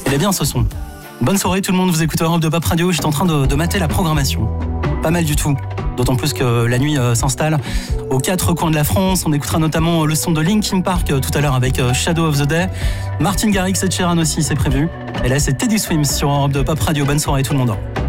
Il est bien ce son. Bonne soirée tout le monde, vous écoutez Europe de Pop Radio, j'étais en train de mater la programmation. Pas mal du tout, d'autant plus que la nuit s'installe aux quatre coins de la France. On écoutera notamment le son de Linkin Park tout à l'heure avec Shadow of the Day. Martin Garrix et Sheeran aussi, c'est prévu. Et là c'est Teddy Swims sur Europe de Pop Radio, bonne soirée tout le monde.